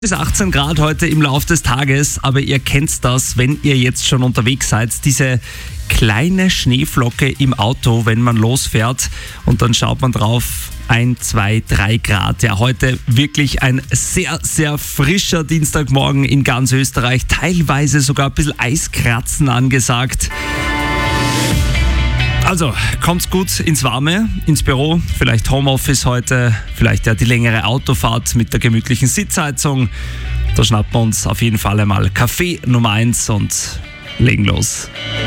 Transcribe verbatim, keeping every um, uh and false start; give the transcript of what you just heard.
Bis achtzehn Grad heute im Laufe des Tages, aber ihr kennt das, wenn ihr jetzt schon unterwegs seid, diese kleine Schneeflocke im Auto, wenn man losfährt und dann schaut man drauf, ein, zwei, drei Grad. Ja, heute wirklich ein sehr, sehr frischer Dienstagmorgen in ganz Österreich, teilweise sogar ein bisschen Eiskratzen angesagt. Also, kommt's gut ins Warme, ins Büro, vielleicht Homeoffice heute, vielleicht ja die längere Autofahrt mit der gemütlichen Sitzheizung. Da schnappen wir uns auf jeden Fall einmal Kaffee Nummer eins und legen los.